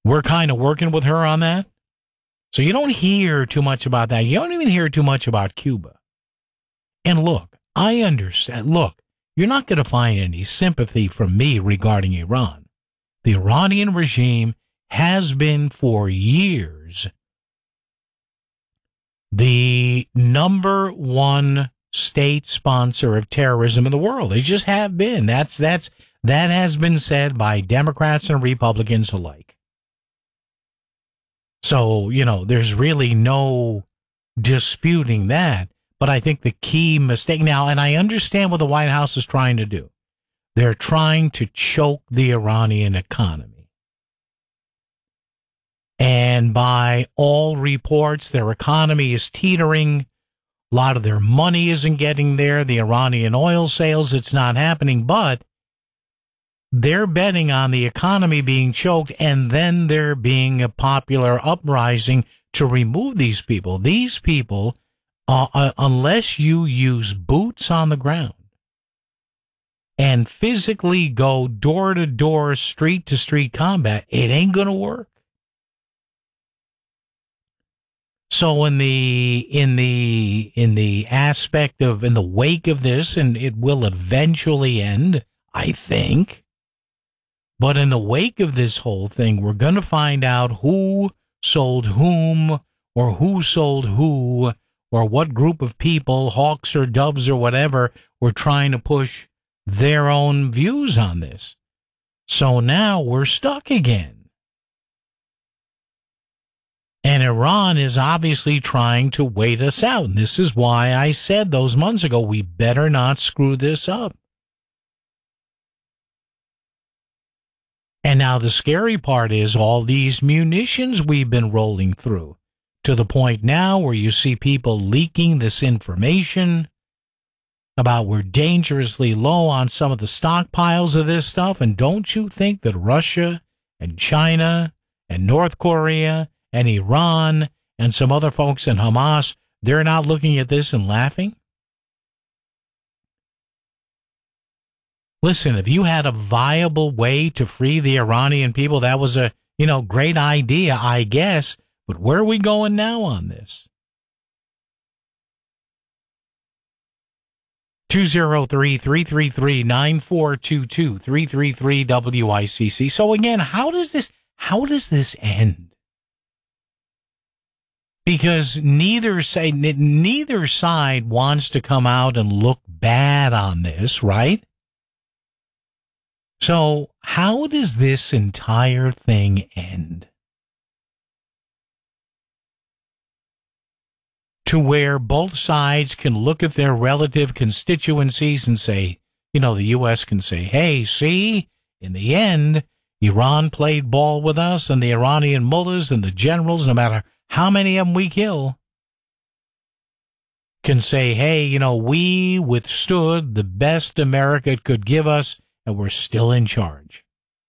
We're kind of working with her on that. So you don't hear too much about that. You don't even hear too much about Cuba. And look, I understand. Look, you're not going to find any sympathy from me regarding Iran. The Iranian regime has been for years the number one state sponsor of terrorism in the world. They just have been. That has been said by Democrats and Republicans alike. So, there's really no disputing that. But I think the key mistake now, and I understand what the White House is trying to do. They're trying to choke the Iranian economy. And by all reports, their economy is teetering. A lot of their money isn't getting there. The Iranian oil sales, it's not happening. But they're betting on the economy being choked and then there being a popular uprising to remove these people. These people, unless you use boots on the ground and physically go door to door, street to street combat, it ain't going to work. So in the aspect of, in the wake of this, and it will eventually end, I think, but in the wake of this whole thing, we're going to find out who sold whom, or who sold who, or what group of people, hawks or doves or whatever, were trying to push their own views on this. So now we're stuck again. And Iran is obviously trying to wait us out. And this is why I said those months ago, we better not screw this up. And now the scary part is all these munitions we've been rolling through, to the point now where you see people leaking this information about we're dangerously low on some of the stockpiles of this stuff. And don't you think that Russia and China and North Korea and Iran and some other folks in Hamas, they're not looking at this and laughing? Listen, if you had a viable way to free the Iranian people, that was a, great idea, I guess. But where are we going now on this? 203-333-9422, 333-WICC. So again, how does this end? Because neither side wants to come out and look bad on this, right? So how does this entire thing end? To where both sides can look at their relative constituencies and say, the U.S. can say, hey, see, in the end, Iran played ball with us, and the Iranian mullahs and the generals, no matter how many of them we kill, can say, hey, we withstood the best America could give us, and we're still in charge.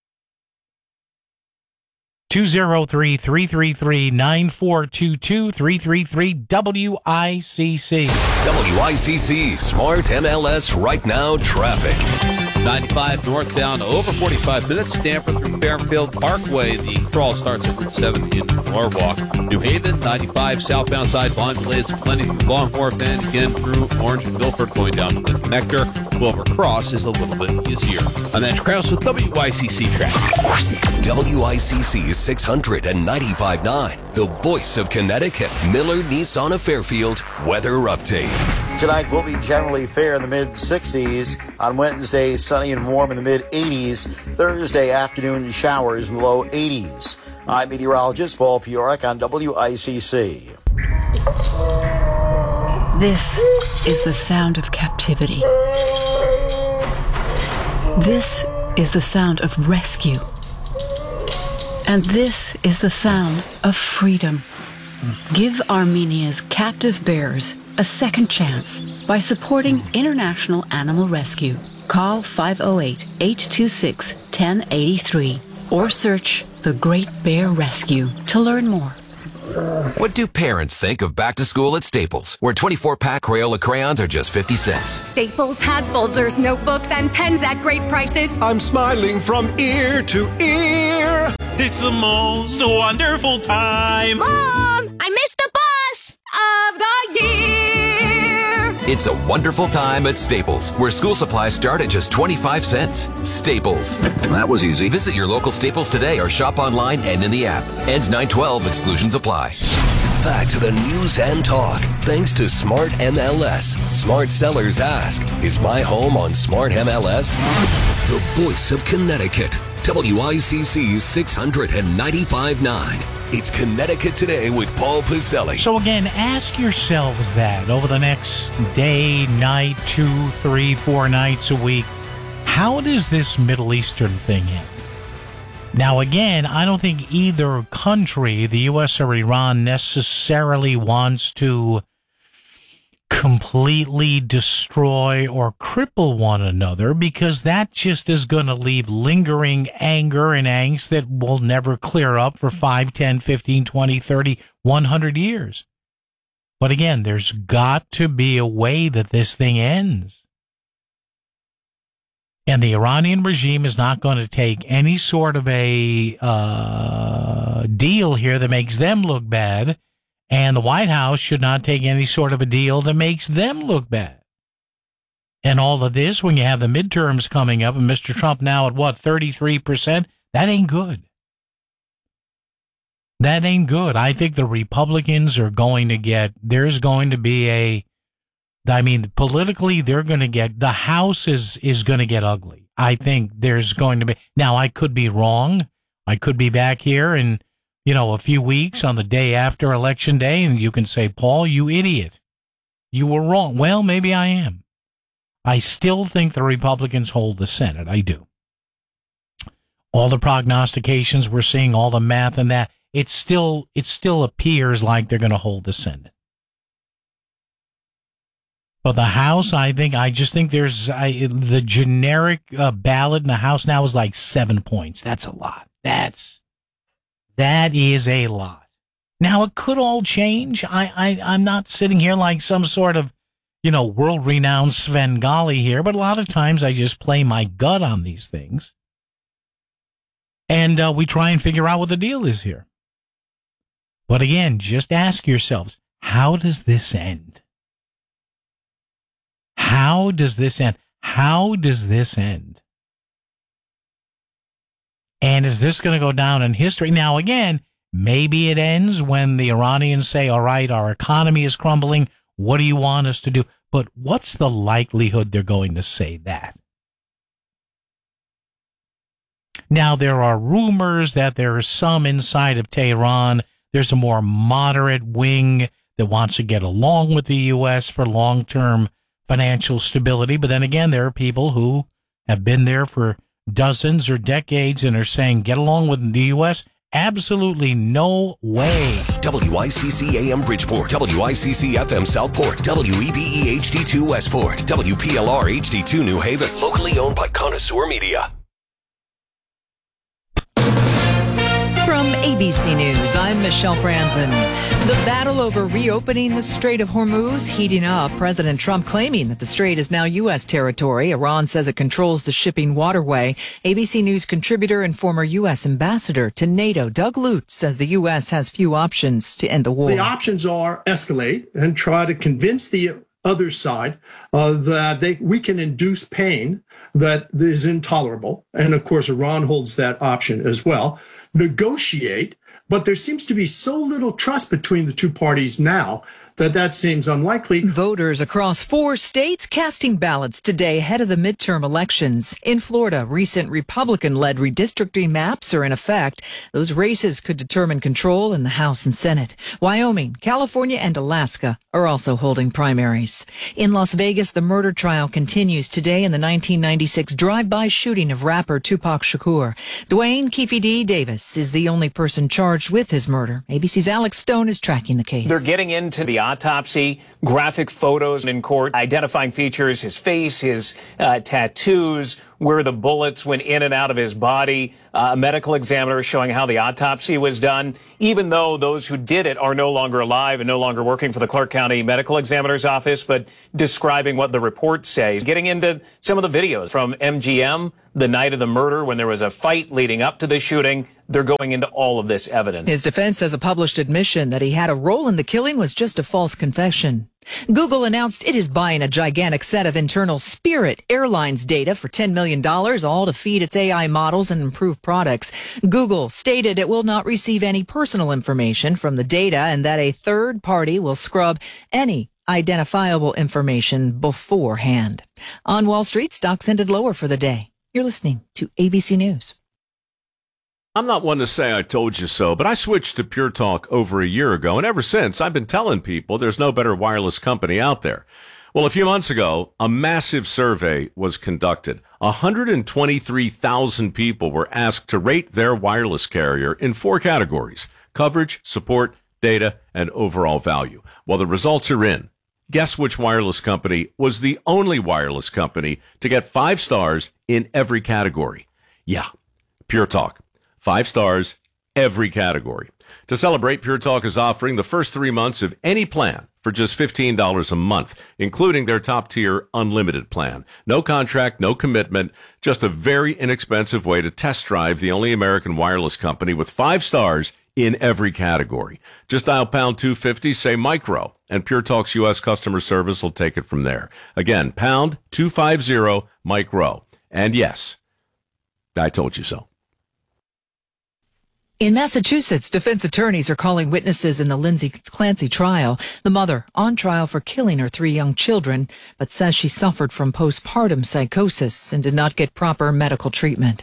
203-333-9422, 333-WICC. WICC Smart MLS Right Now Traffic. 95 northbound, over 45 minutes. Stanford through Fairfield Parkway. The crawl starts at Route 7 in Norwalk. New Haven, 95 southbound side. Bond delays plenty through Long Wharf and again through Orange and Milford going down to the connector. Wilbur Cross is a little bit easier. I'm Andrew Krause with WICC Traffic. WICC 695.9, the voice of Connecticut. Miller Nissan of Fairfield weather update. Tonight will be generally fair in the mid-60s. On Wednesday, sunny and warm in the mid-80s. Thursday afternoon, showers in the low 80s. I'm meteorologist Paul Piorek on WICC. This is the sound of captivity. This is the sound of rescue. And this is the sound of freedom. Give Armenia's captive bears a second chance by supporting International Animal Rescue. Call 508-826-1083 or search The Great Bear Rescue to learn more. What do parents think of back to school at Staples, where 24-pack Crayola crayons are just 50 cents? Staples has folders, notebooks, and pens at great prices. I'm smiling from ear to ear. It's the most wonderful time. Mom, I missed the bus of the year. It's a wonderful time at Staples, where school supplies start at just 25 cents. Staples. That was easy. Visit your local Staples today or shop online and in the app. Ends 9/12. Exclusions apply. Back to the news and talk. Thanks to Smart MLS. Smart sellers ask, is my home on Smart MLS? The voice of Connecticut. WICC 695.9. It's Connecticut Today with Paul Pacelli. So again, ask yourselves that over the next day, night, 2, 3, 4 nights a week. How does this Middle Eastern thing end? Now, again, I don't think either country, the U.S. or Iran, necessarily wants to completely destroy or cripple one another, because that just is going to leave lingering anger and angst that will never clear up for 5, 10, 15, 20, 30, 100 years. But again, there's got to be a way that this thing ends. And the Iranian regime is not going to take any sort of a deal here that makes them look bad. And the White House should not take any sort of a deal that makes them look bad. And all of this, when you have the midterms coming up and Mr. Trump now at 33%, that ain't good. That ain't good. I think the Republicans are going to get, there's going to be politically, they're going to get, the House is going to get ugly. I think there's going to be, now I could be wrong. I could be back here in, a few weeks on the day after Election Day, and you can say, Paul, you idiot. You were wrong. Well, maybe I am. I still think the Republicans hold the Senate. I do. All the prognostications we're seeing, all the math and that, it still appears like they're going to hold the Senate. But the House, I just think there's the generic ballot in the House now is like 7 points. That's a lot. That is a lot. Now, it could all change. I'm not sitting here like some sort of, world-renowned Svengali here, but a lot of times I just play my gut on these things. And we try and figure out what the deal is here. But again, just ask yourselves, how does this end? How does this end? How does this end? And is this going to go down in history? Now, again, maybe it ends when the Iranians say, all right, our economy is crumbling. What do you want us to do? But what's the likelihood they're going to say that? Now, there are rumors that there are some inside of Tehran. There's a more moderate wing that wants to get along with the U.S. for long-term financial stability. But then again, there are people who have been there for dozens or decades and are saying, get along with the U.S.? Absolutely no way. WICC AM Bridgeport, WICC FM Southport, WEBE HD2 Westport, WPLR HD2 New Haven. Locally owned by Connoisseur Media. From ABC News, I'm Michelle Franzen. The battle over reopening the Strait of Hormuz heating up. President Trump claiming that the strait is now U.S. territory. Iran says it controls the shipping waterway. ABC News contributor and former U.S. ambassador to NATO, Doug Lute, says the U.S. has few options to end the war. The options are escalate and try to convince the other side that we can induce pain that is intolerable. And of course, Iran holds that option as well. Negotiate, but there seems to be so little trust between the two parties now that seems unlikely. Voters across 4 states casting ballots today ahead of the midterm elections. In Florida, recent Republican-led redistricting maps are in effect. Those races could determine control in the House and Senate. Wyoming, California, and Alaska are also holding primaries. In Las Vegas, the murder trial continues today in the 1996 drive-by shooting of rapper Tupac Shakur. Dwayne Keefe D. Davis is the only person charged with his murder. ABC's Alex Stone is tracking the case. They're getting into the autopsy, graphic photos in court, identifying features, his face, his tattoos, where the bullets went in and out of his body, a medical examiner showing how the autopsy was done, even though those who did it are no longer alive and no longer working for the Clark County Medical Examiner's Office, but describing what the reports say. Getting into some of the videos from MGM, the night of the murder when there was a fight leading up to the shooting. They're going into all of this evidence. His defense says a published admission that he had a role in the killing was just a false confession. Google announced it is buying a gigantic set of internal Spirit Airlines data for $10 million, all to feed its AI models and improve products. Google stated it will not receive any personal information from the data and that a third party will scrub any identifiable information beforehand. On Wall Street, stocks ended lower for the day. You're listening to ABC News. I'm not one to say I told you so, but I switched to Pure Talk over a year ago, and ever since I've been telling people there's no better wireless company out there. Well, a few months ago, a massive survey was conducted. 123,000 people were asked to rate their wireless carrier in 4 categories: coverage, support, data, and overall value. Well, the results are in. Guess which wireless company was the only wireless company to get 5 stars in every category? Yeah, Pure Talk. 5 stars, every category. To celebrate, Pure Talk is offering the first 3 months of any plan for just $15 a month, including their top-tier unlimited plan. No contract, no commitment, just a very inexpensive way to test drive the only American wireless company with 5 stars in every category. Just dial pound 250, say micro, and Pure Talk's U.S. customer service will take it from there. Again, pound 250 micro. And yes, I told you so. In Massachusetts, defense attorneys are calling witnesses in the Lindsay Clancy trial. The mother on trial for killing her 3 young children, but says she suffered from postpartum psychosis and did not get proper medical treatment.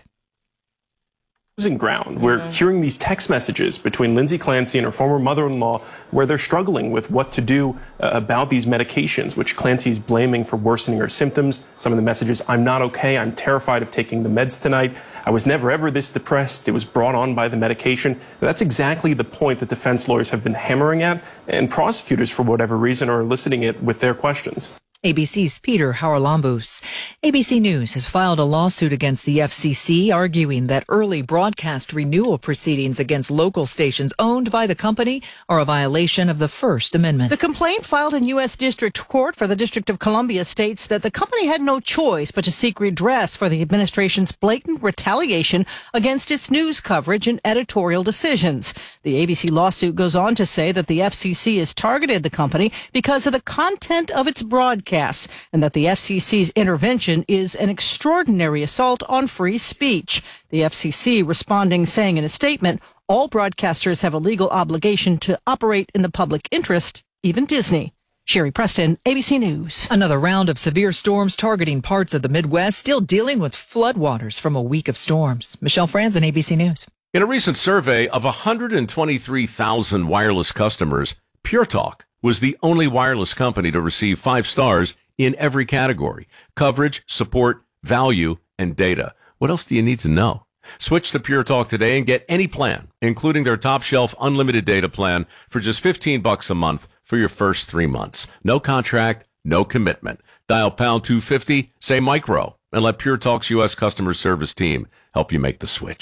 Losing ground. We're hearing these text messages between Lindsay Clancy and her former mother-in-law where they're struggling with what to do about these medications, which Clancy's blaming for worsening her symptoms. Some of the messages: I'm not okay. I'm terrified of taking the meds tonight. I was never ever this depressed. It was brought on by the medication. That's exactly the point that defense lawyers have been hammering at, and prosecutors, for whatever reason, are eliciting it with their questions. ABC's Peter Haralambous. ABC News has filed a lawsuit against the FCC, arguing that early broadcast renewal proceedings against local stations owned by the company are a violation of the First Amendment. The complaint filed in U.S. District Court for the District of Columbia states that the company had no choice but to seek redress for the administration's blatant retaliation against its news coverage and editorial decisions. The ABC lawsuit goes on to say that the FCC has targeted the company because of the content of its broadcast, and that the FCC's intervention is an extraordinary assault on free speech. The FCC responding, saying in a statement, all broadcasters have a legal obligation to operate in the public interest, even Disney. Sherry Preston, ABC News. Another round of severe storms targeting parts of the Midwest, still dealing with floodwaters from a week of storms. Michelle Franzen, ABC News. In a recent survey of 123,000 wireless customers, Pure Talk was the only wireless company to receive 5 stars in every category: coverage, support, value, and data. What else do you need to know? Switch to Pure Talk today and get any plan, including their top shelf unlimited data plan, for just $15 a month for your first 3 months. No contract, no commitment. Dial pound 250, say micro, and let Pure Talk's U.S. customer service team help you make the switch.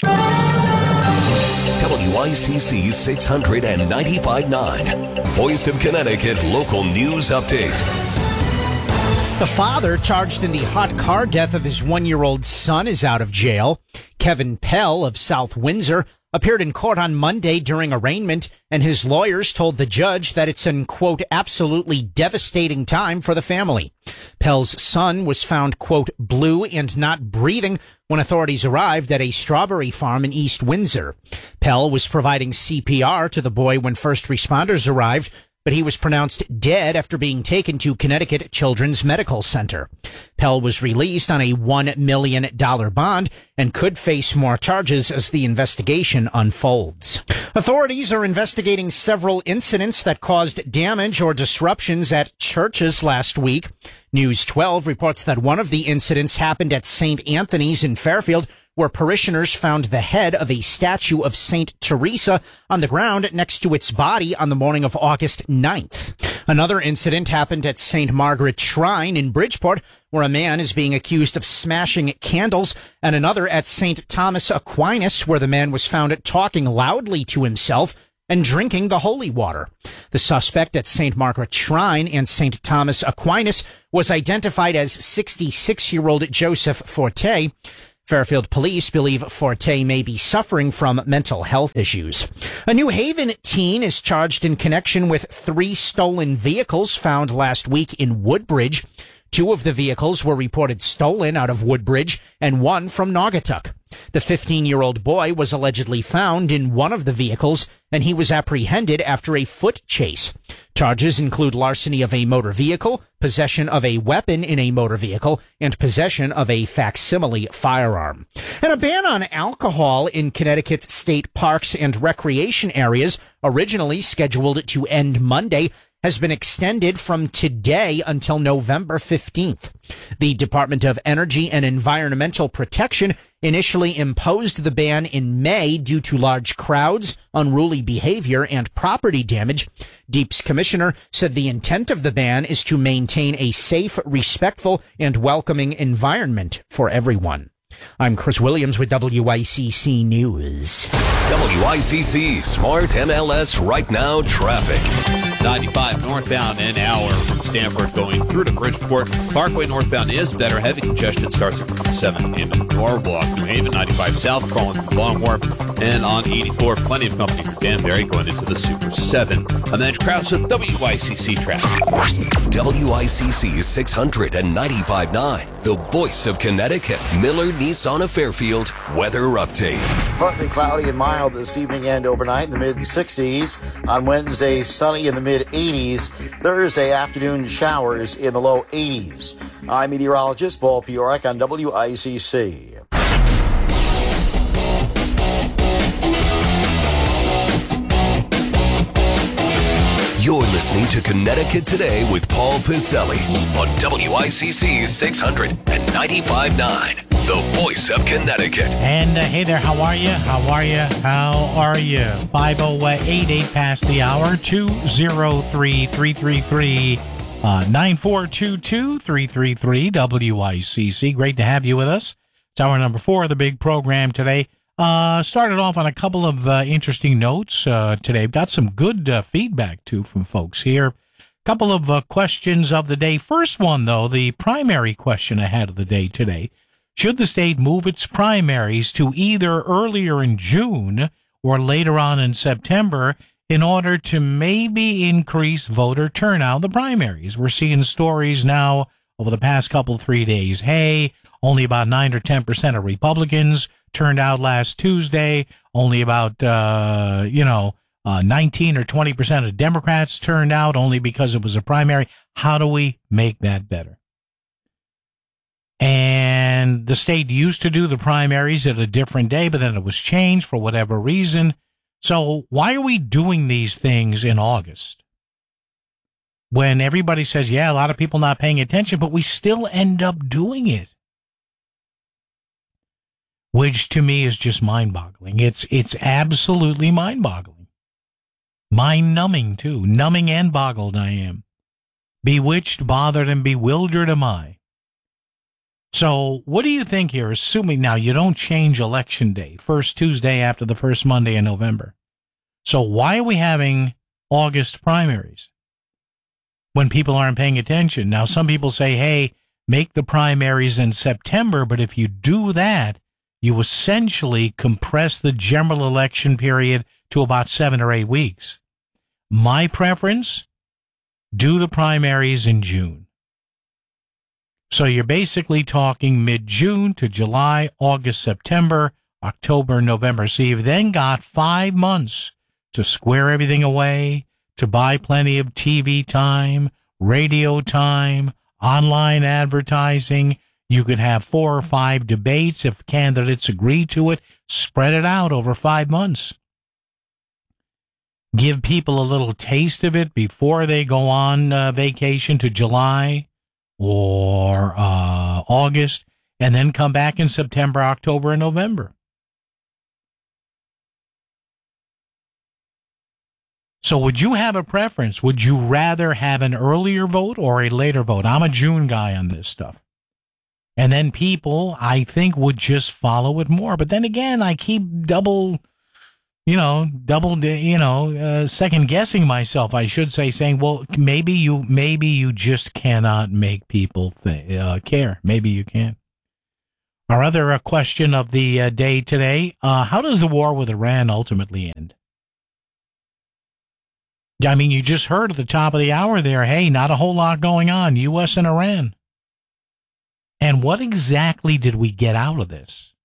WICC 695.9, Voice of Connecticut Local News Update. The father charged in the hot car death of his 1-year-old son is out of jail. Kevin Pell of South Windsor appeared in court on Monday during arraignment, and his lawyers told the judge that it's an, quote, absolutely devastating time for the family. Pell's son was found, quote, blue and not breathing when authorities arrived at a strawberry farm in East Windsor. Pell was providing CPR to the boy when first responders arrived, but he was pronounced dead after being taken to Connecticut Children's Medical Center. Pell was released on a $1 million bond and could face more charges as the investigation unfolds. Authorities are investigating several incidents that caused damage or disruptions at churches last week. News 12 reports that one of the incidents happened at St. Anthony's in Fairfield, where parishioners found the head of a statue of St. Teresa on the ground next to its body on the morning of August 9th. Another incident happened at St. Margaret Shrine in Bridgeport, where a man is being accused of smashing candles, and another at St. Thomas Aquinas, where the man was found talking loudly to himself and drinking the holy water. The suspect at St. Margaret Shrine and St. Thomas Aquinas was identified as 66-year-old Joseph Forte. Fairfield police believe Forte may be suffering from mental health issues. A New Haven teen is charged in connection with 3 stolen vehicles found last week in Woodbridge. 2 of the vehicles were reported stolen out of Woodbridge and 1 from Naugatuck. The 15-year-old boy was allegedly found in one of the vehicles, and he was apprehended after a foot chase. Charges include larceny of a motor vehicle, possession of a weapon in a motor vehicle, and possession of a facsimile firearm. And a ban on alcohol in Connecticut state parks and recreation areas, originally scheduled to end Monday, has been extended from today until November 15th. The Department of Energy and Environmental Protection initially imposed the ban in May due to large crowds, unruly behavior, and property damage. DEEP's commissioner said the intent of the ban is to maintain a safe, respectful, and welcoming environment for everyone. I'm Chris Williams with WICC News. WICC Smart MLS Right Now traffic. 95 northbound an hour from Stamford going through to Bridgeport. Parkway northbound is better. Heavy congestion starts at Route 7 in Norwalk. New Haven 95 south crawling from Long Wharf. And on 84, plenty of company from Danbury going into the Super 7. I'm Edge Krause with WICC traffic. WICC 695.9, the voice of Connecticut. Miller Nissan of Fairfield weather update. Partly cloudy and mild this evening and overnight in the mid-60s. On Wednesday, sunny in the mid-80s. Thursday afternoon, showers in the low 80s. I'm meteorologist Paul Piorek on WICC. You're listening to Connecticut Today with Paul Piselli on WICC 695.9, the voice of Connecticut. And hey there, how are you? How are you? How are you? 508 past the hour, 203-333, 9422-333, WICC. Great to have you with us. It's hour number 4 of the big program today. Started off on a couple of interesting notes today. I've got some good feedback, too, from folks here. A couple of questions of the day. First one, though, the primary question I had of the day today. Should the state move its primaries to either earlier in June or later on in September in order to maybe increase voter turnout in the primaries? We're seeing stories now over the past 3 days. Hey, only about 9 or 10% of Republicans turned out last Tuesday. Only about, 19 or 20% of Democrats turned out only because it was a primary. How do we make that better? And the state used to do the primaries at a different day, but then it was changed for whatever reason. So why are we doing these things in August? When everybody says, yeah, a lot of people not paying attention, but we still end up doing it. Which to me is just mind-boggling. It's absolutely mind-boggling. Mind-numbing, too. Numbing and boggled I am. Bewitched, bothered, and bewildered am I. So what do you think here? Assuming now you don't change Election Day, first Tuesday after the first Monday in November. So why are we having August primaries when people aren't paying attention? Now, some people say, hey, make the primaries in September, but if you do that, you essentially compress the general election period to about 7 or 8 weeks. My preference, do the primaries in June. So you're basically talking mid-June to July, August, September, October, November. So you've then got 5 months to square everything away, to buy plenty of TV time, radio time, online advertising. You could have 4 or 5 debates if candidates agree to it. Spread it out over 5 months. Give people a little taste of it before they go on vacation to July or August, and then come back in September, October, and November. So would you have a preference? Would you rather have an earlier vote or a later vote? I'm a June guy on this stuff. And then people, I think, would just follow it more. But then again, I keep second guessing myself, I should say, saying, well, maybe you just cannot make people care. Maybe you can. Our other question of the day today, how does the war with Iran ultimately end? I mean, you just heard at the top of the hour there, hey, not a whole lot going on, U.S. and Iran. And what exactly did we get out of this?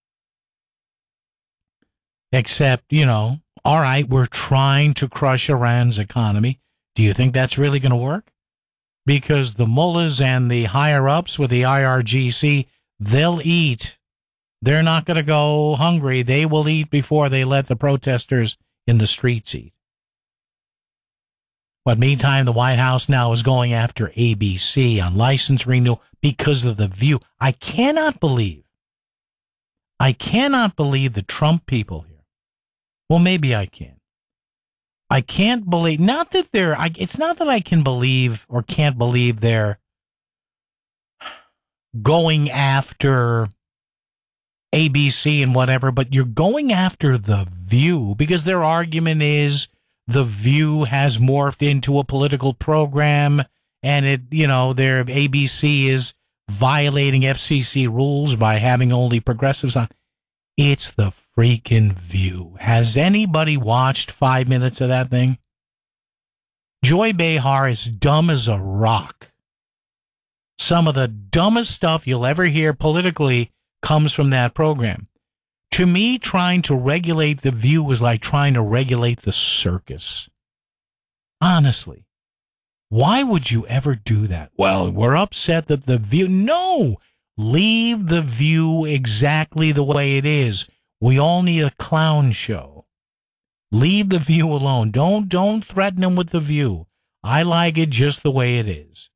Except, all right, we're trying to crush Iran's economy. Do you think that's really going to work? Because the mullahs and the higher-ups with the IRGC, they'll eat. They're not going to go hungry. They will eat before they let the protesters in the streets eat. But meantime, the White House now is going after ABC on license renewal because of the View. I cannot believe the Trump people here. Well, maybe I can. I can't believe, it's not that I can believe or can't believe they're going after ABC and whatever, but you're going after the View because their argument is the View has morphed into a political program and their ABC is violating FCC rules by having only progressives on. It's the freaking View. Has anybody watched 5 minutes of that thing? Joy Behar is dumb as a rock. Some of the dumbest stuff you'll ever hear politically comes from that program. To me, trying to regulate the View was like trying to regulate the circus. Honestly. Why would you ever do that? Well, we're upset that the View... No! Leave the View exactly the way it is. We all need a clown show. Leave the View alone. Don't threaten them with the View. I like it just the way it is.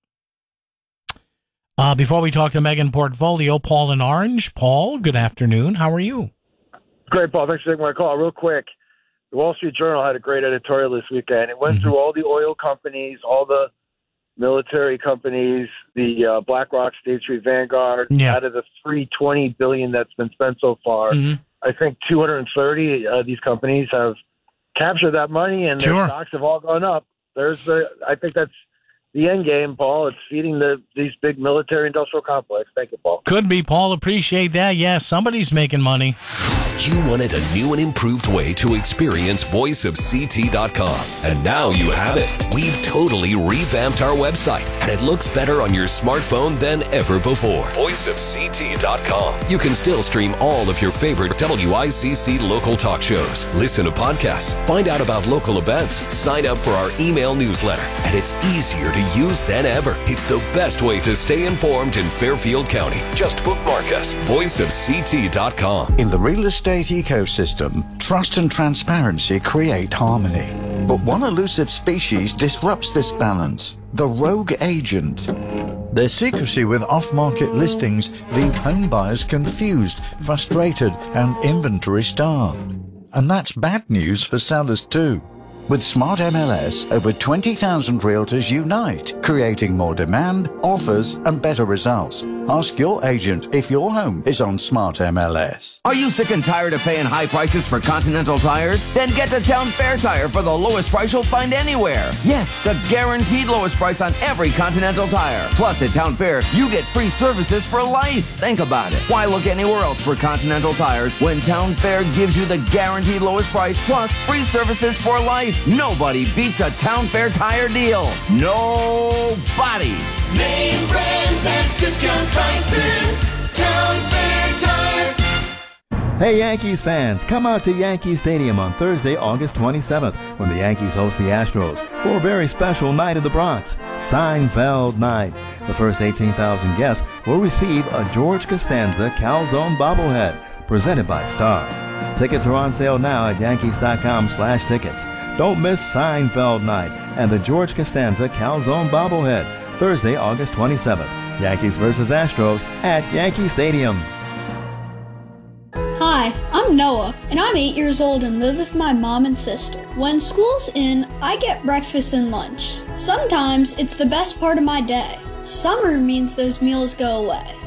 Before we talk to Megan Portfolio, Paul in Orange. Paul, good afternoon. How are you? Great, Paul. Thanks for taking my call. Real quick, the Wall Street Journal had a great editorial this weekend. It went through all the oil companies, all the military companies, the BlackRock, State Street, Vanguard. Out of the $320 billion that's been spent so far, I think 230 of these companies have captured that money, and their stocks have all gone up. I think that's the end game, Paul. It's feeding these big military-industrial complex. Thank you, Paul. Could be, Paul. Appreciate that. Yeah, somebody's making money. You wanted a new and improved way to experience voiceofct.com, and now you have it. We've totally revamped our website, and it looks better on your smartphone than ever before. Voiceofct.com. You can still stream all of your favorite WICC local talk shows, listen to podcasts, find out about local events, sign up for our email newsletter, and it's easier to use than ever. It's the best way to stay informed in Fairfield County. Just bookmark us. Voiceofct.com. In the real estate ecosystem, trust and transparency create harmony. But one elusive species disrupts this balance: the rogue agent. Their secrecy with off-market listings leave home buyers confused, frustrated, and inventory-starved. And that's bad news for sellers too. With Smart MLS, over 20,000 realtors unite, creating more demand, offers, and better results. Ask your agent if your home is on Smart MLS. Are you sick and tired of paying high prices for Continental Tires? Then get to Town Fair Tire for the lowest price you'll find anywhere. Yes, the guaranteed lowest price on every Continental Tire. Plus, at Town Fair, you get free services for life. Think about it. Why look anywhere else for Continental Tires when Town Fair gives you the guaranteed lowest price plus free services for life? Nobody beats a Town Fair Tire deal. Nobody. Name brands at discount prices. Town Fair Tire. Hey Yankees fans, come out to Yankee Stadium on Thursday, August 27th when the Yankees host the Astros for a very special night in the Bronx, Seinfeld Night. The first 18,000 guests will receive a George Costanza Calzone bobblehead presented by Star. Tickets are on sale now at Yankees.com/tickets. Don't miss Seinfeld Night and the George Costanza Calzone bobblehead, Thursday, August 27th. Yankees versus Astros at Yankee Stadium. Hi, I'm Noah, and I'm 8 years old and live with my mom and sister. When school's in, I get breakfast and lunch. Sometimes it's the best part of my day. Summer means those meals go away.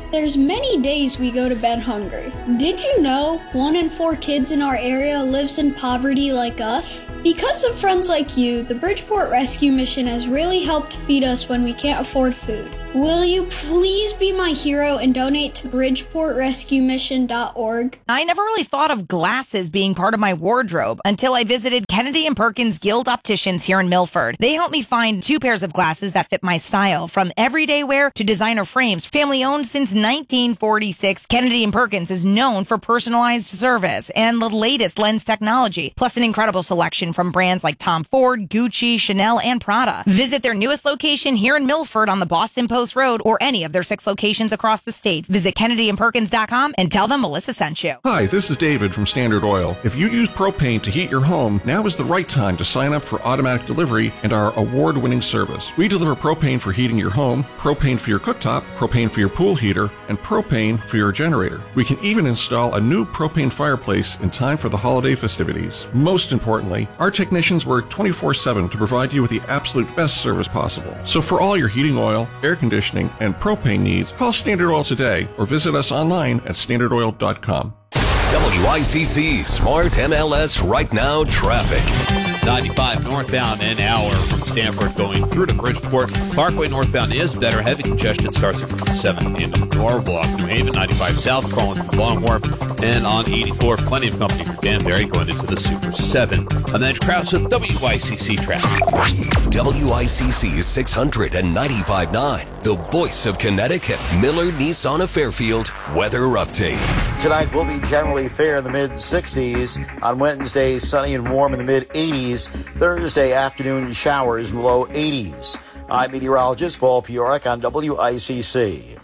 There's many days we go to bed hungry. Did you know 1 in 4 kids in our area lives in poverty like us? Because of friends like you, the Bridgeport Rescue Mission has really helped feed us when we can't afford food. Will you please be my hero and donate to BridgeportRescueMission.org? I never really thought of glasses being part of my wardrobe until I visited Kennedy & Perkins Guild Opticians here in Milford. They helped me find 2 pairs of glasses that fit my style, from everyday wear to designer frames. Family owned since 1946, Kennedy & Perkins is known for personalized service and the latest lens technology, plus an incredible selection from brands like Tom Ford, Gucci, Chanel, and Prada. Visit their newest location here in Milford on the Boston Post Road or any of their 6 locations across the state. Visit KennedyandPerkins.com and tell them Melissa sent you. Hi, this is David from Standard Oil. If you use propane to heat your home, now is the right time to sign up for automatic delivery and our award-winning service. We deliver propane for heating your home, propane for your cooktop, propane for your pool heater, and propane for your generator. We can even install a new propane fireplace in time for the holiday festivities. Most importantly, our technicians work 24/7 to provide you with the absolute best service possible. So for all your heating oil, air conditioning, and propane needs, call Standard Oil today or visit us online at standardoil.com. WICC Smart MLS Right Now traffic. 95 northbound an hour from Stanford going through to Bridgeport. Parkway northbound is better. Heavy congestion starts at Route 7 in Norwalk. New Haven 95 south crawling through Long Wharf. And on 84, plenty of company for Danbury going into the Super 7. And then Krause with WICC traffic. WICC 695.9, the voice of Connecticut. Miller Nissan of Fairfield weather update. Tonight will be generally fair in the mid-60s. On Wednesday, sunny and warm in the mid-80s. Thursday afternoon, showers in the low 80s. I'm meteorologist Paul Piorek on WICC.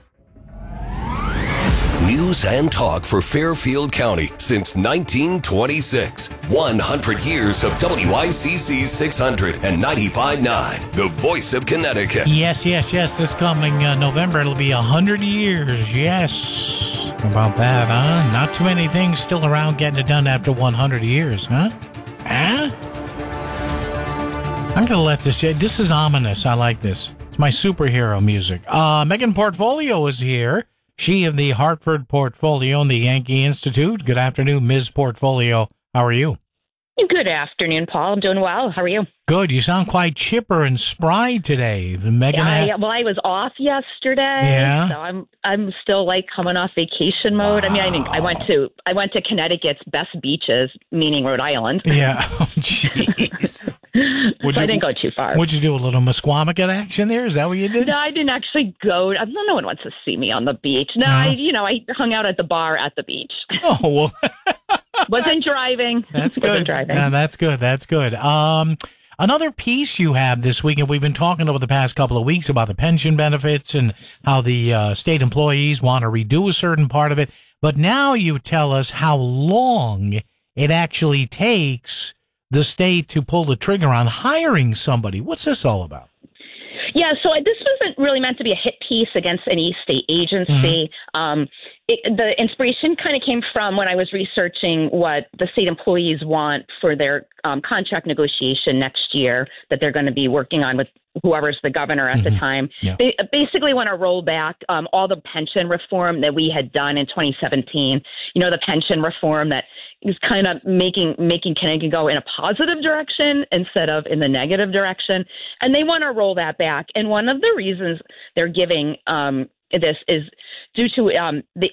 News and talk for Fairfield County since 1926. 100 years of WICC 695.9, the voice of Connecticut. Yes. This coming November, it'll be 100 years. Yes. How about that, huh? Not too many things still around getting it done after 100 years, huh? I'm going to let this... This is ominous. I like this. It's my superhero music. Megan Portfolio is here. She of the Hartford Portfolio and the Yankee Institute. Good afternoon, Ms. Portfolio. How are you? Good afternoon, Paul. I'm doing well. How are you? Good. You sound quite chipper and spry today. Megan, I was off yesterday, so I'm still like coming off vacation mode. Wow. I mean, I went to Connecticut's best beaches, meaning Rhode Island. Yeah. Oh, jeez. I didn't go too far. Would you do a little Musquamacut action there? Is that what you did? No, I didn't actually go. No one wants to see me on the beach. No, I hung out at the bar at the beach. Oh, well. Wasn't driving. That's good. Yeah, that's good. Another piece you have this week, and we've been talking over the past couple of weeks about the pension benefits and how the state employees want to redo a certain part of it. But now you tell us how long it actually takes the state to pull the trigger on hiring somebody. What's this all about? Yeah, so this wasn't really meant to be a hit piece against any state agency. Mm-hmm. The inspiration kind of came from when I was researching what the state employees want for their contract negotiation next year that they're going to be working on with whoever's the governor at the time. Yeah. They basically want to roll back all the pension reform that we had done in 2017. The pension reform that is kind of making Connecticut go in a positive direction instead of in the negative direction. And they want to roll that back. And one of the reasons they're giving this is due to the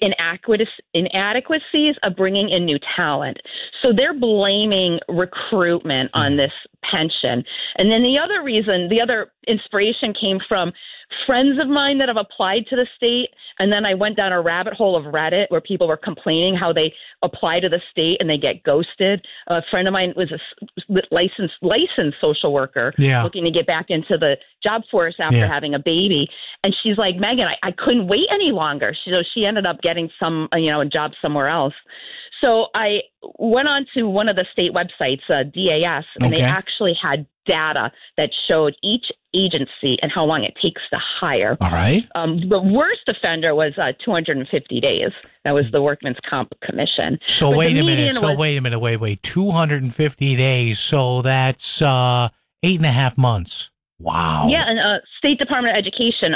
inadequacies of bringing in new talent. So they're blaming recruitment on this pension. And then the other inspiration came from friends of mine that have applied to the state. And then I went down a rabbit hole of Reddit where people were complaining how they apply to the state and they get ghosted. A friend of mine was a licensed social worker looking to get back into the job force after having a baby. And she's like, Megan, I couldn't wait any longer. She ended up getting a job somewhere else. So I went on to one of the state websites, DAS, and they actually had data that showed each agency and how long it takes to hire. All right. The worst offender was 250 days. That was the Workmen's Comp Commission. So wait a minute. 250 days. So that's 8.5 months. Wow. Yeah, and State Department of Education,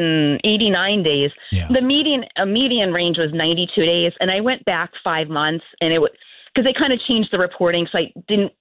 189 days. Yeah. The median range was 92 days, and I went back 5 months, and it was because they kind of changed the reporting, so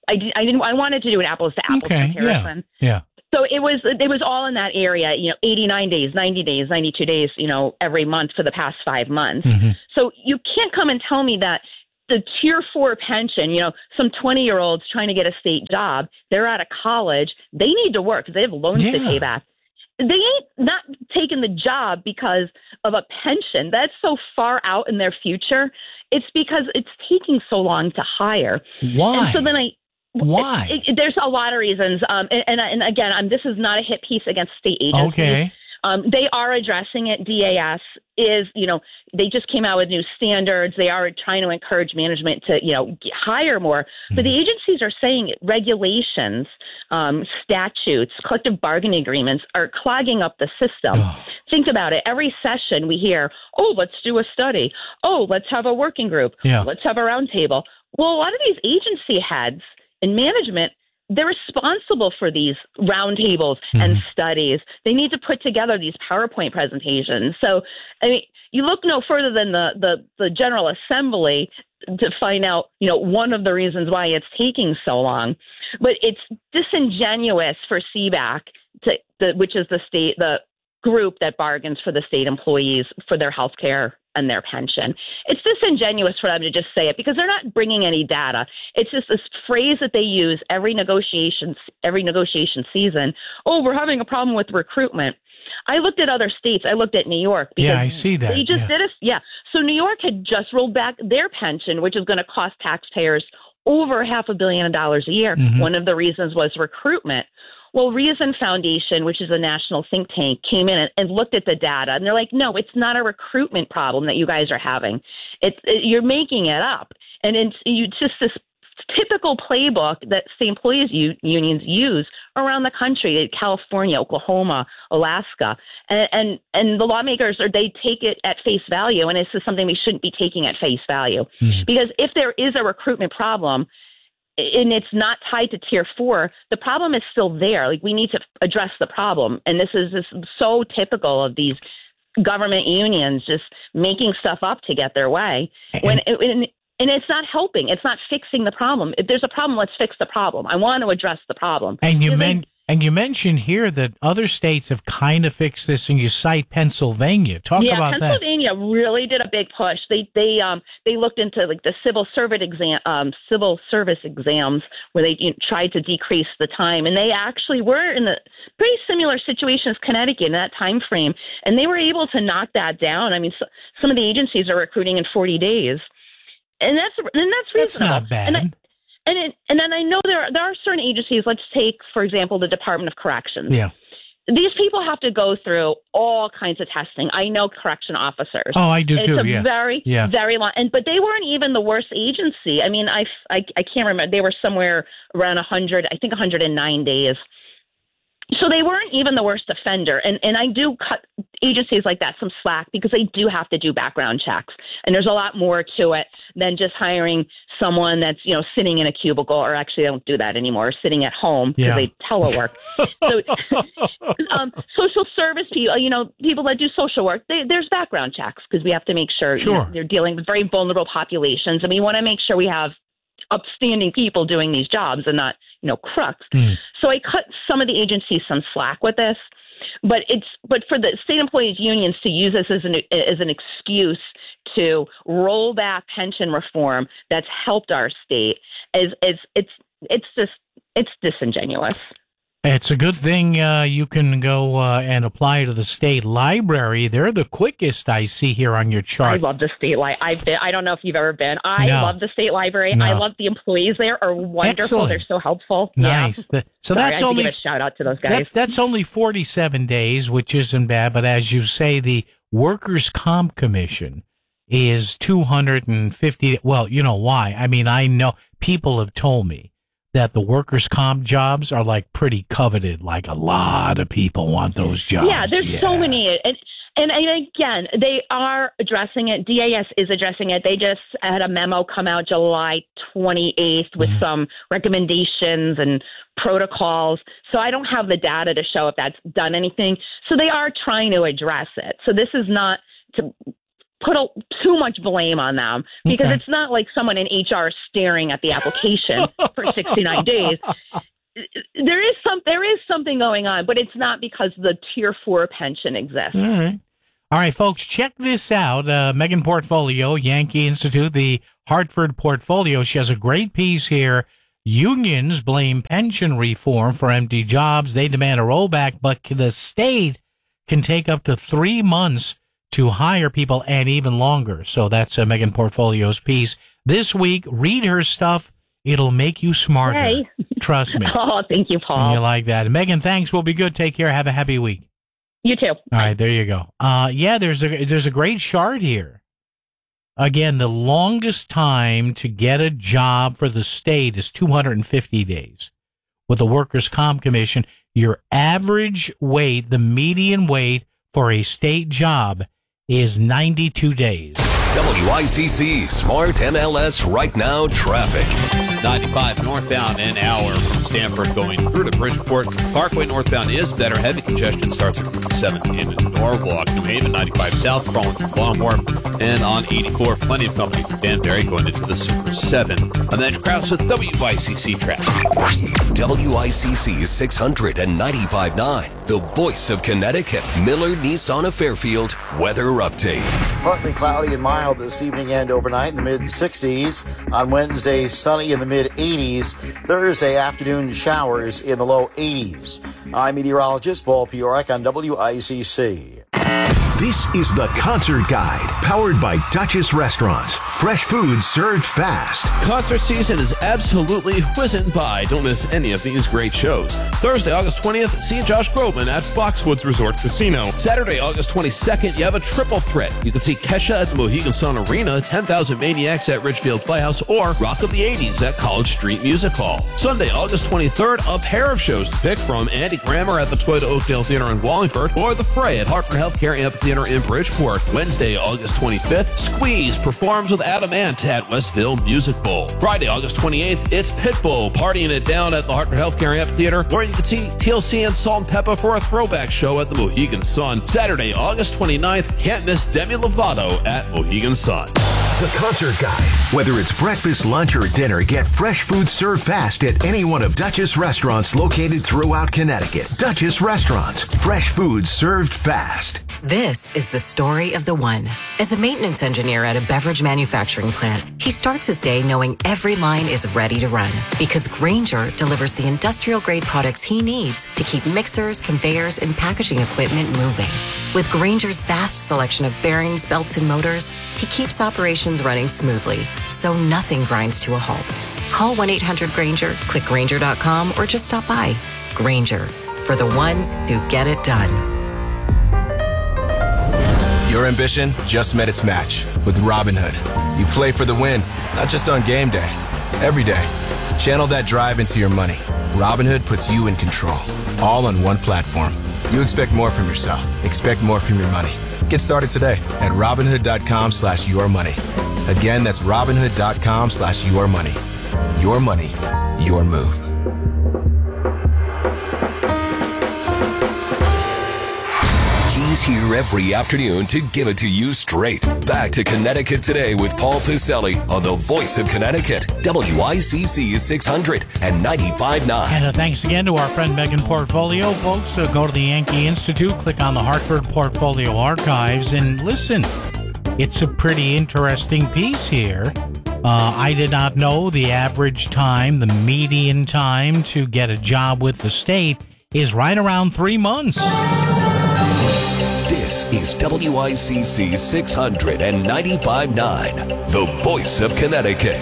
I wanted to do an apples to apples comparison. Yeah. So it was all in that area, 89 days, 90 days, 92 days, every month for the past 5 months. Mm-hmm. So you can't come and tell me that the tier 4 pension, some 20-year-olds trying to get a state job, they're out of college, they need to work because they have loans to pay back. They ain't not taking the job because of a pension. That's so far out in their future. It's because it's taking so long to hire. Why? And so then Why? There's a lot of reasons. And again, this is not a hit piece against state agencies. Okay. They are addressing it. DAS is, they just came out with new standards. They are trying to encourage management to, hire more. But the agencies are saying regulations, statutes, collective bargaining agreements are clogging up the system. Think about it. Every session we hear, oh, let's do a study. Oh, let's have a working group. Yeah. Let's have a roundtable. Well, a lot of these agency heads and management, they're responsible for these roundtables and studies. They need to put together these PowerPoint presentations. So, I mean, you look no further than the General Assembly to find out, one of the reasons why it's taking so long. But it's disingenuous for CBAC, which is the group that bargains for the state employees for their health care and their pension. It's disingenuous for them to just say it because they're not bringing any data. It's just this phrase that they use every negotiation season. Oh, we're having a problem with recruitment. I looked at other states. I looked at New York. Yeah, I see that. They just did it. So New York had just rolled back their pension, which is going to cost taxpayers over $500 million a year. Mm-hmm. One of the reasons was recruitment. Well, Reason Foundation, which is a national think tank, came in and looked at the data, and they're like, no, it's not a recruitment problem that you guys are having. You're making it up. And it's just this typical playbook that state employees unions use around the country, California, Oklahoma, Alaska. And the lawmakers, they take it at face value, and it's just something we shouldn't be taking at face value. Mm-hmm. Because if there is a recruitment problem, and it's not tied to tier 4, the problem is still there. Like, we need to address the problem. And this is so typical of these government unions just making stuff up to get their way. And it's not helping. It's not fixing the problem. If there's a problem, let's fix the problem. I want to address the problem. And you mentioned here that other states have kind of fixed this, and you cite Pennsylvania. Talk about that. Pennsylvania really did a big push. They looked into like the civil service exams where they tried to decrease the time, and they actually were in a pretty similar situation as Connecticut in that time frame, and they were able to knock that down. I mean, some of the agencies are recruiting in 40 days, and that's reasonable. That's not bad. And then I know there are certain agencies. Let's take, for example, the Department of Corrections. Yeah. These people have to go through all kinds of testing. I know correction officers. Oh, I do too. It's very long. But they weren't even the worst agency. I mean, I can't remember. They were somewhere around 100. I think 109 days. So they weren't even the worst offender. And I do cut agencies like that some slack because they do have to do background checks. And there's a lot more to it than just hiring someone that's, sitting in a cubicle, or actually they don't do that anymore, sitting at home because they telework. So social service people, people that do social work, there's background checks because we have to make sure they're dealing with very vulnerable populations. And we want to make sure we have upstanding people doing these jobs and not, crooks. So I cut some of the agencies some slack with this, but for the state employees unions to use this as an excuse to roll back pension reform that's helped our state it's disingenuous. It's a good thing you can go and apply to the state library. They're the quickest I see here on your chart. I love the state library. I don't know if you've ever been. I love the state library. No. I love the employees there are wonderful. Excellent. They're so helpful. Nice. Yeah. So Sorry, that's I have only to give a shout out to those guys. That's only 47 days, which isn't bad. But as you say, the Workers' Comp Commission is 250. Well, you know why? I mean, I know people have told me that the workers' comp jobs are like pretty coveted. Like a lot of people want those jobs. Yeah, there's so many. And again, they are addressing it. DAS is addressing it. They just had a memo come out July 28th with some recommendations and protocols. So I don't have the data to show if that's done anything. So they are trying to address it. So this is not to put too much blame on them, because it's not like someone in HR staring at the application for 69 days. There is something going on, but it's not because the Tier 4 pension exists. All right, folks, check this out. Megan Portfolio, Yankee Institute, the Hartford Portfolio. She has a great piece here. Unions blame pension reform for empty jobs. They demand a rollback, but the state can take up to 3 months to hire people, and even longer. So that's Megan Portfolio's piece. This week, read her stuff. It'll make you smarter. Hey. Trust me. Oh, thank you, Paul. You like that. Megan, thanks. We'll be good. Take care. Have a happy week. You too. All right, there you go. Yeah, there's a great chart here. Again, the longest time to get a job for the state is 250 days. With the Workers' Comp Commission, your average wait, the median wait for a state job is 92 days. WICC Smart MLS Right Now traffic. 95 northbound an hour from Stanford going through to Bridgeport. Parkway northbound is better. Heavy congestion starts at Route 17 in Norwalk. New Haven 95 south crawling from Longmore. And on 84, plenty of company from Danbury going into the Super 7. I'm Andrew Krause with WICC traffic. WICC 695.9, the voice of Connecticut. Miller Nissan of Fairfield weather update. Partly cloudy and mild this evening and overnight in the mid-60s. On Wednesday, sunny in the mid-80s. Thursday afternoon, showers in the low 80s. I'm meteorologist Paul Piorek on WICC. This is the Concert Guide, powered by Duchess Restaurants. Fresh food served fast. Concert season is absolutely whizzing by. Don't miss any of these great shows. Thursday, August 20th, see Josh Groban at Foxwoods Resort Casino. Saturday, August 22nd, you have a triple threat. You can see Kesha at the Mohegan Sun Arena, 10,000 Maniacs at Richfield Playhouse, or Rock of the 80s at College Street Music Hall. Sunday, August 23rd, a pair of shows to pick from: Andy Grammer at the Toyota Oakdale Theater in Wallingford, or The Fray at Hartford Healthcare Amphitheater in Bridgeport. Wednesday, August 25th, Squeeze performs with Adam Ant at Westville Music Bowl. Friday, August 28th, it's Pitbull partying it down at the Hartford Healthcare Amphitheater, or you can see TLC and Salt-N-Pepa for a throwback show at the Mohegan Sun. Saturday, August 29th, can't miss Demi Lovato at Mohegan Sun. The Concert Guide. Whether it's breakfast, lunch, or dinner, get fresh food served fast at any one of Duchess restaurants located throughout Connecticut. Duchess Restaurants. Fresh food served fast. This is the story of the one. As a maintenance engineer at a beverage manufacturing plant, he starts his day knowing every line is ready to run, because Grainger delivers the industrial-grade products he needs to keep mixers, conveyors, and packaging equipment moving. With Grainger's vast selection of bearings, belts, and motors, he keeps operations running smoothly, so nothing grinds to a halt. Call 1-800-GRAINGER, click Grainger.com, or just stop by. Grainger, for the ones who get it done. Your ambition just met its match with Robinhood. You play for the win, not just on game day, every day. Channel that drive into your money. Robinhood puts you in control, all on one platform. You expect more from yourself. Expect more from your money. Get started today at Robinhood.com/yourmoney. Again, that's Robinhood.com/yourmoney. Your money, your move. He's here every afternoon to give it to you straight. Back to Connecticut Today with Paul Piselli on the voice of Connecticut, WICC 695.9. And thanks again to our friend Megan Portfolio. Folks, go to the Yankee Institute, click on the Hartford Portfolio Archives, and listen. It's a pretty interesting piece here. I did not know the average time, the median time to get a job with the state is right around 3 months. This is WICC 695.9, the voice of Connecticut.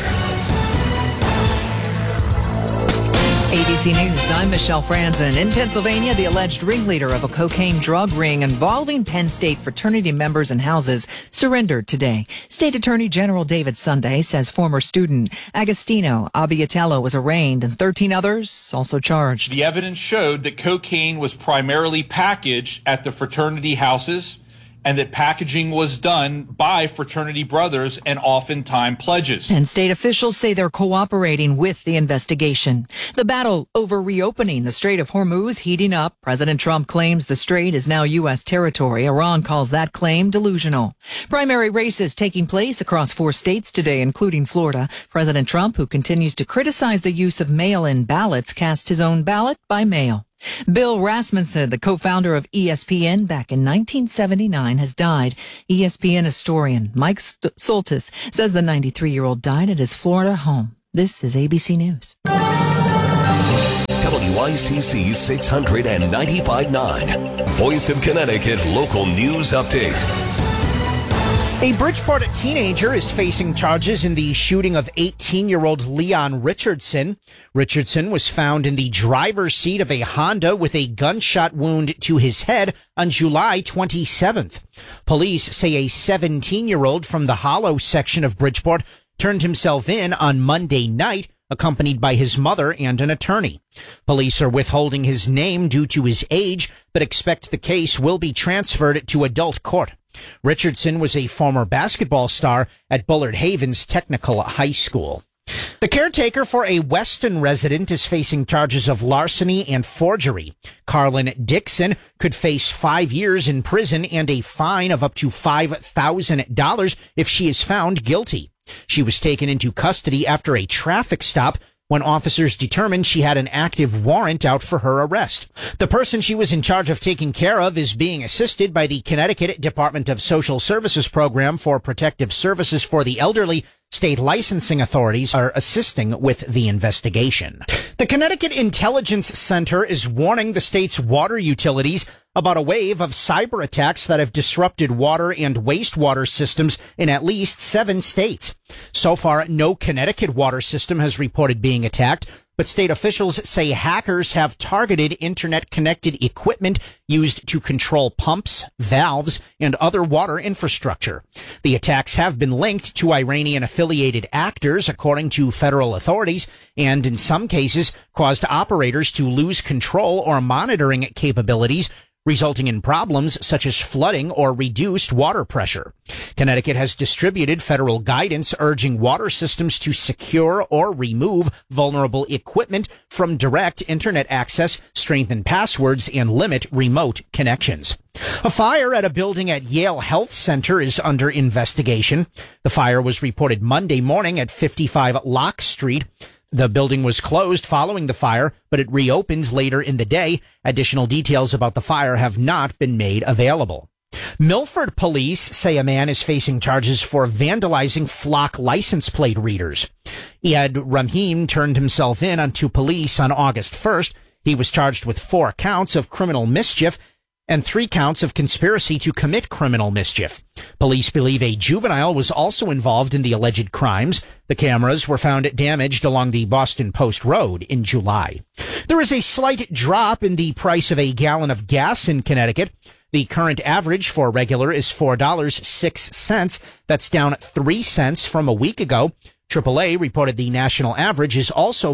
ABC News, I'm Michelle Franzen. In Pennsylvania, the alleged ringleader of a cocaine drug ring involving Penn State fraternity members and houses surrendered today. State Attorney General David Sunday says former student Agostino Abbiatello was arraigned and 13 others also charged. The evidence showed that cocaine was primarily packaged at the fraternity houses and that packaging was done by fraternity brothers and oftentimes pledges. And state officials say they're cooperating with the investigation. The battle over reopening the Strait of Hormuz heating up. President Trump claims the strait is now U.S. territory. Iran calls that claim delusional. Primary races taking place across 4 states today, including Florida. President Trump, who continues to criticize the use of mail-in ballots, cast his own ballot by mail. Bill Rasmussen, the co-founder of ESPN back in 1979, has died. ESPN historian Mike Soltis says the 93-year-old died at his Florida home. This is ABC News. WICC 695.9, Voice of Connecticut Local News Update. A Bridgeport teenager is facing charges in the shooting of 18-year-old Leon Richardson. Richardson was found in the driver's seat of a Honda with a gunshot wound to his head on July 27th. Police say a 17-year-old from the Hollow section of Bridgeport turned himself in on Monday night, accompanied by his mother and an attorney. Police are withholding his name due to his age, but expect the case will be transferred to adult court. Richardson was a former basketball star at Bullard Havens Technical High School. The caretaker for a Weston resident is facing charges of larceny and forgery. Carlin Dixon could face 5 years in prison and a fine of up to $5,000 if she is found guilty. She was taken into custody after a traffic stop when officers determined she had an active warrant out for her arrest. The person she was in charge of taking care of is being assisted by the Connecticut Department of Social Services Program for Protective Services for the Elderly. State licensing authorities are assisting with the investigation. The Connecticut Intelligence Center is warning the state's water utilities about a wave of cyber attacks that have disrupted water and wastewater systems in at least 7 states. So far, no Connecticut water system has reported being attacked, but state officials say hackers have targeted internet-connected equipment used to control pumps, valves, and other water infrastructure. The attacks have been linked to Iranian-affiliated actors, according to federal authorities, and in some cases caused operators to lose control or monitoring capabilities, resulting in problems such as flooding or reduced water pressure. Connecticut has distributed federal guidance urging water systems to secure or remove vulnerable equipment from direct internet access, strengthen passwords, and limit remote connections. A fire at a building at Yale Health Center is under investigation. The fire was reported Monday morning at 55 Locke Street. The building was closed following the fire, but it reopened later in the day. Additional details about the fire have not been made available. Milford police say a man is facing charges for vandalizing flock license plate readers. Iyad Rahim turned himself in onto police on August 1st. He was charged with 4 counts of criminal mischief and 3 counts of conspiracy to commit criminal mischief. Police believe a juvenile was also involved in the alleged crimes. The cameras were found damaged along the Boston Post Road in July. There is a slight drop in the price of a gallon of gas in Connecticut. The current average for regular is $4.06. That's down 3 cents from a week ago. AAA reported the national average is also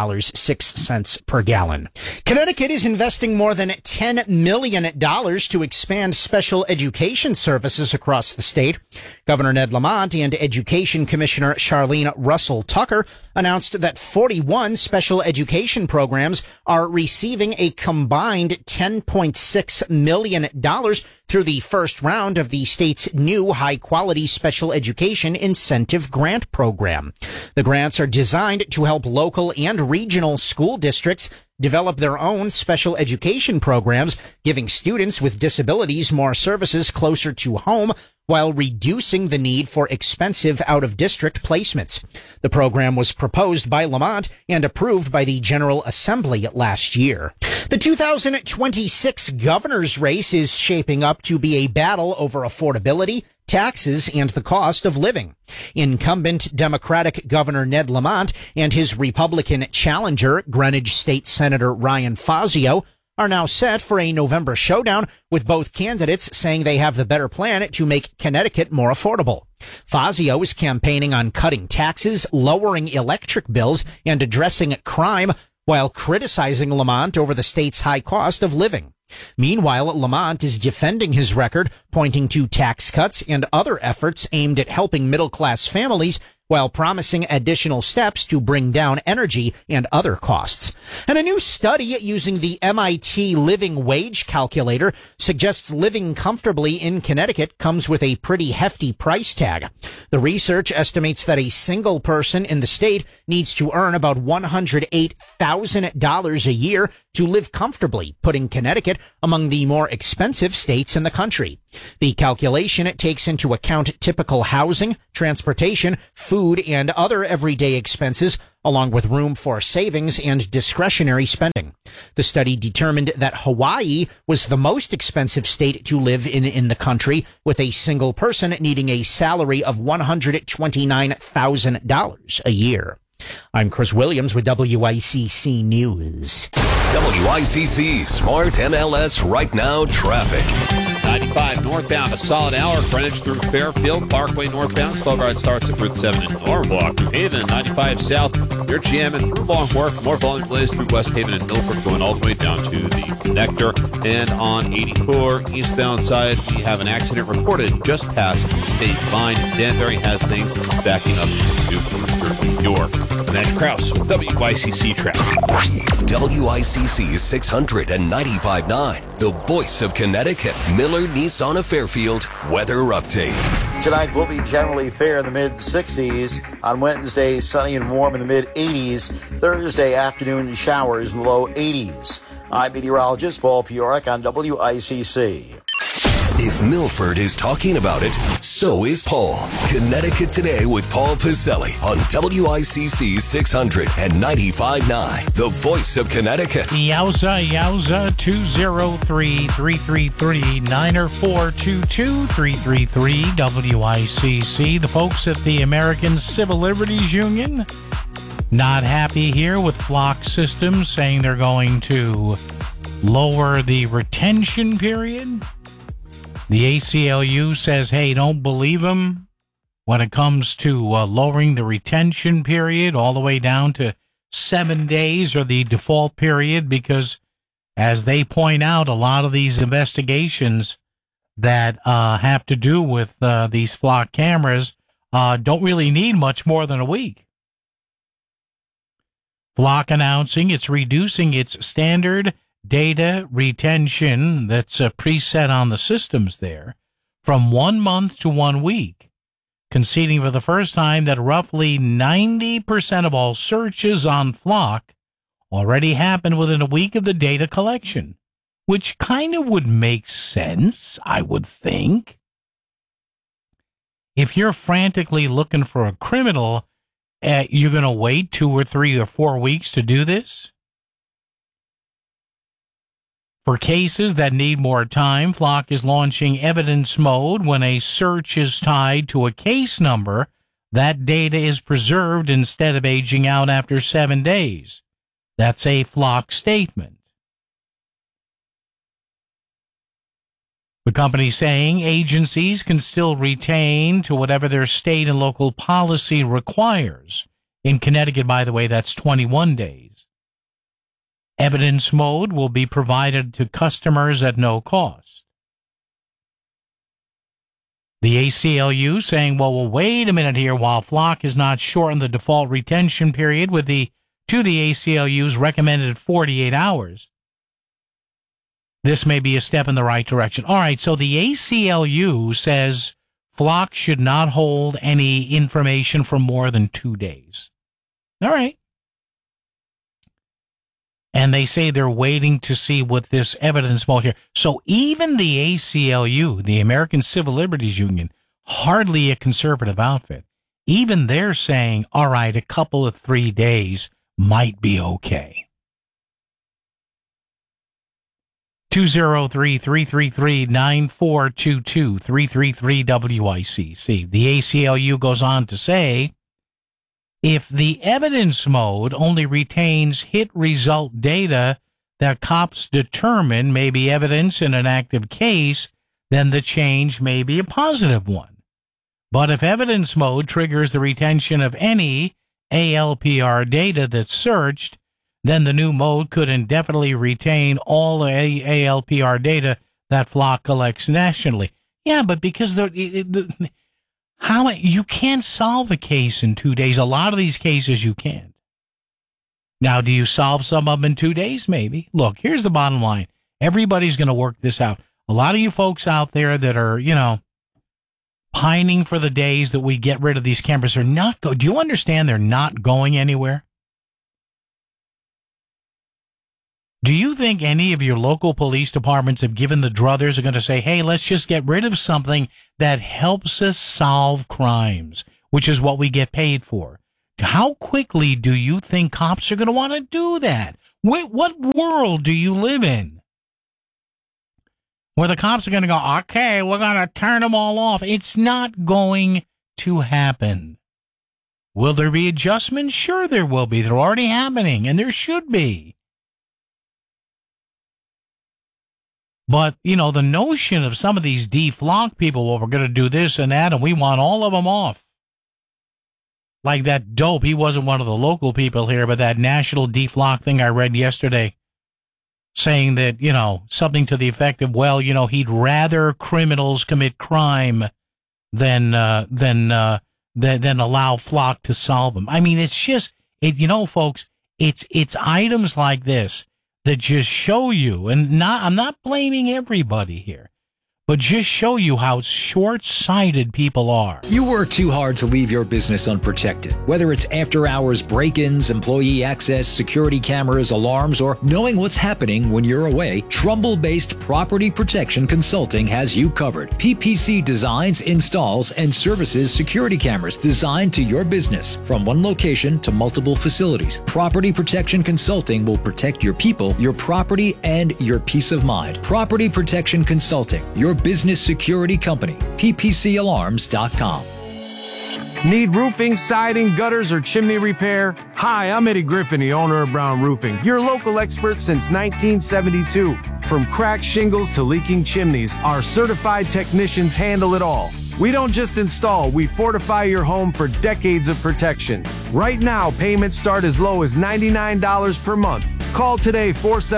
$4.06 per gallon. Connecticut is investing more than $10 million to expand special education services across the state. Governor Ned Lamont and Education Commissioner Charlene Russell Tucker announced that 41 special education programs are receiving a combined $10.6 million through the first round of the state's new high-quality special education incentive grant program. The grants are designed to help local and regional school districts develop their own special education programs, giving students with disabilities more services closer to home while reducing the need for expensive out-of-district placements. The program was proposed by Lamont and approved by the General Assembly last year. The 2026 governor's race is shaping up to be a battle over affordability, taxes, and the cost of living. Incumbent Democratic Governor Ned Lamont and his Republican challenger, Greenwich State Senator Ryan Fazio, are now set for a November showdown, with both candidates saying they have the better plan to make Connecticut more affordable. Fazio is campaigning on cutting taxes, lowering electric bills, and addressing crime, while criticizing Lamont over the state's high cost of living. Meanwhile, Lamont is defending his record, pointing to tax cuts and other efforts aimed at helping middle-class families while promising additional steps to bring down energy and other costs. And a new study using the MIT Living Wage Calculator suggests living comfortably in Connecticut comes with a pretty hefty price tag. The research estimates that a single person in the state needs to earn about $108,000 a year to live comfortably, putting Connecticut among the more expensive states in the country. The calculation takes into account typical housing, transportation, food, and other everyday expenses, along with room for savings and discretionary spending. The study determined that Hawaii was the most expensive state to live in the country, with a single person needing a salary of $129,000 a year. I'm Chris Williams with WICC News. WICC Smart MLS Right Now traffic. 95 northbound, a solid hour. Greenwich through Fairfield Parkway northbound. Slow guard starts at Route 7 in Norwalk. New Haven, 95 south. You're jamming through Long Wharf. More volume delays through West Haven and Milford, going all the way down to the connector. And on 84 eastbound side, we have an accident reported just past the state line. Danbury has things backing up to Brewster, New York. Nash Kraus with WICC traffic. WICC 695.9, the voice of Connecticut. Miller Nissan of Fairfield weather update. Tonight will be generally fair in the mid-60s. On Wednesday, sunny and warm in the mid-80s. Thursday afternoon, showers in the low 80s. I'm meteorologist Paul Piorek on WICC. If Milford is talking about it, so is Paul. Connecticut Today with Paul Piselli on WICC 695.9, the voice of Connecticut. Yowza, 203-333-9422-333 WICC. The folks at the American Civil Liberties Union not happy here with Flock Systems, saying they're going to lower the retention period. The ACLU says, hey, don't believe them when it comes to lowering the retention period all the way down to 7 days or the default period, because, as they point out, a lot of these investigations that have to do with these Flock cameras don't really need much more than a week. Flock announcing it's reducing its standard data retention that's preset on the systems there from 1 month to 1 week, conceding for the first time that roughly 90% of all searches on Flock already happened within a week of the data collection, which kind of would make sense, I would think. If you're frantically looking for a criminal, you're going to wait 2 or 3 or 4 weeks to do this? For cases that need more time, Flock is launching evidence mode. When a search is tied to a case number, that data is preserved instead of aging out after 7 days. That's a Flock statement. The company saying agencies can still retain to whatever their state and local policy requires. In Connecticut, by the way, that's 21 days. Evidence mode will be provided to customers at no cost. The ACLU saying, well, wait a minute here. While Flock has not shortened the default retention period to the ACLU's recommended 48 hours, this may be a step in the right direction. All right, so the ACLU says Flock should not hold any information for more than 2 days. All right. And they say they're waiting to see what this evidence mode here. So even the ACLU, the American Civil Liberties Union, hardly a conservative outfit, even they're saying, all right, a couple of 3 days might be okay. 203-333-9422, 333 WICC. The ACLU goes on to say, if the evidence mode only retains hit result data that cops determine may be evidence in an active case, then the change may be a positive one. But if evidence mode triggers the retention of any ALPR data that's searched, then the new mode could indefinitely retain all the ALPR data that Flock collects nationally. Yeah, but because you can't solve a case in 2 days. A lot of these cases you can't. Now, do you solve some of them in 2 days? Maybe. Look, here's the bottom line. Everybody's going to work this out. A lot of you folks out there that are, pining for the days that we get rid of these cameras are not do you understand they're not going anywhere? Do you think any of your local police departments have given the druthers are going to say, hey, let's just get rid of something that helps us solve crimes, which is what we get paid for? How quickly do you think cops are going to want to do that? What world do you live in? Where the cops are going to go, okay, we're going to turn them all off. It's not going to happen. Will there be adjustments? Sure there will be. They're already happening, and there should be. But, the notion of some of these deflock people, well, we're going to do this and that, and we want all of them off. Like that dope, he wasn't one of the local people here, but that national deflock thing I read yesterday, saying that, something to the effect of, well, he'd rather criminals commit crime than allow Flock to solve them. I mean, it's just, folks, it's items like this that just show you, and I'm not blaming everybody here, but just show you how short-sighted people are. You work too hard to leave your business unprotected. Whether it's after-hours break-ins, employee access, security cameras, alarms, or knowing what's happening when you're away, Trumbull-based Property Protection Consulting has you covered. PPC designs, installs, and services security cameras designed to your business from one location to multiple facilities. Property Protection Consulting will protect your people, your property, and your peace of mind. Property Protection Consulting, your business security company. PPCalarms.com. Need roofing, siding, gutters, or chimney repair? Hi, I'm Eddie Griffin, the owner of Brown Roofing, your local expert since 1972. From cracked shingles to leaking chimneys, our certified technicians handle it all. We don't just install, we fortify your home for decades of protection. Right now, payments start as low as $99 per month. Call today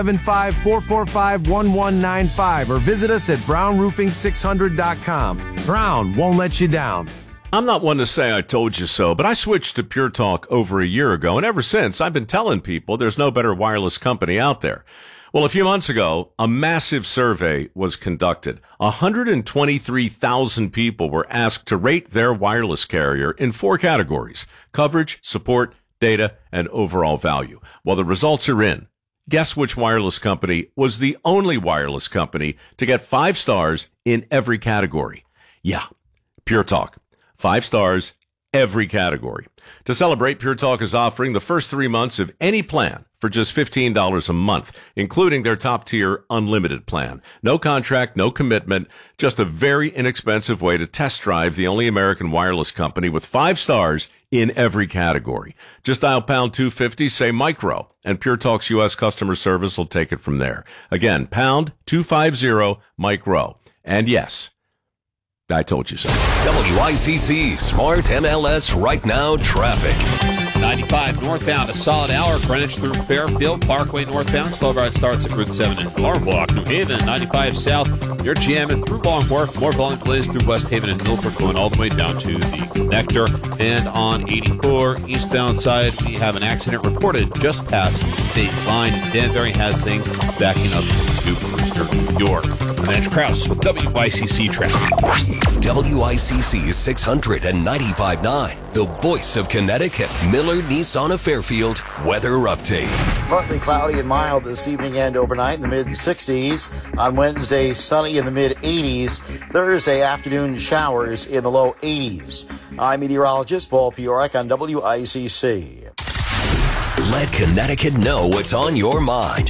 475-445-1195 or visit us at brownroofing600.com. Brown won't let you down. I'm not one to say I told you so, but I switched to Pure Talk over a year ago, and ever since I've been telling people there's no better wireless company out there. Well, a few months ago, a massive survey was conducted. 123,000 people were asked to rate their wireless carrier in 4 categories: coverage, support, data, and overall value. Well, the results are in. Guess which wireless company was the only wireless company to get 5 stars in every category? Yeah, Pure Talk. 5 stars, every category. To celebrate, Pure Talk is offering the first 3 months of any plan for just $15 a month, including their top-tier unlimited plan. No contract, no commitment, just a very inexpensive way to test drive the only American wireless company with 5 stars in every category. Just dial pound 250, say micro, and Pure Talk's U.S. customer service will take it from there. Again, pound 250 micro. And yes, I told you so. WICC Smart MLS Right Now traffic. 95 northbound, a solid hour. Greenwich through Fairfield Parkway northbound. Slow ride starts at Route 7 in Norwalk. New Haven, 95 south. Near jamming through Long Wharf. More volume delays through West Haven and Milford going all the way down to the connector. And on 84 eastbound side, we have an accident reported just past the state line. Danbury has things backing up to Brewster, New York. I'm Andrew Krause with WICC Traffic. WICC 695.9, the voice of Connecticut. Miller Nissan of Fairfield weather update. Partly cloudy and mild this evening and overnight in the mid-60s. On Wednesday, sunny in the mid-80s. Thursday afternoon, showers in the low 80s. I'm meteorologist Paul Piorek on WICC. Let Connecticut know what's on your mind.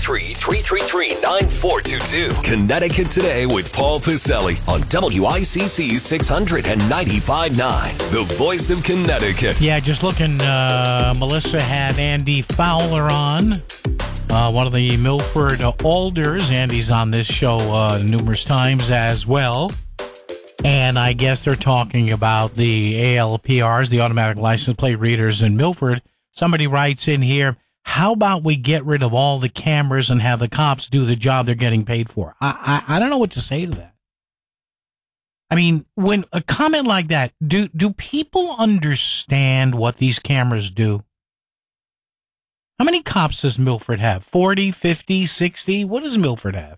203-333-9422. Connecticut Today with Paul Pacelli on WICC 695.9, the voice of Connecticut. Yeah, just looking, Melissa had Andy Fowler on, one of the Milford Alders. Andy's on this show numerous times as well. And I guess they're talking about the ALPRs, the automatic license plate readers in Milford. Somebody writes in here, How about we get rid of all the cameras and have the cops do the job they're getting paid for? I don't know what to say to that. I mean, when a comment like that, do people understand what these cameras do? How many cops does Milford have? 40, 50, 60? What does Milford have?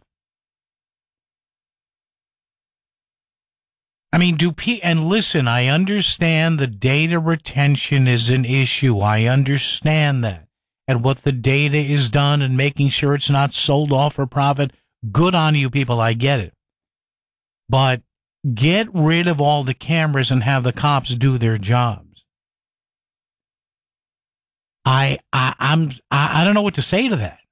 I mean, and listen, I understand the data retention is an issue. I understand that. And what the data is done and making sure it's not sold off for profit. Good on you people, I get it. But get rid of all the cameras and have the cops do their jobs. I don't know what to say to that.